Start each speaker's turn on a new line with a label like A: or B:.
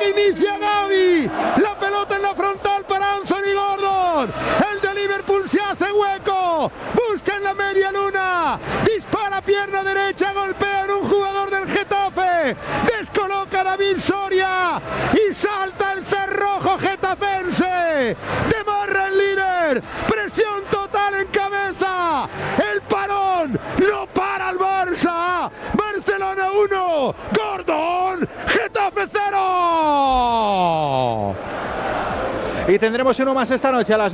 A: Reinicia Gavi. La pelota en la frontal para Anthony Gordon. El de Liverpool se hace hueco. Busca en la media luna. Dispara pierna derecha. Golpea en un jugador del Getafe. Descoloca a David Soria. Y salta el cerrojo getafense. Demarra el líder. Presión total en cabeza. El parón. No para el Barça. Barcelona 1. Gordon. Getafe 0.
B: Y tendremos uno más esta noche a las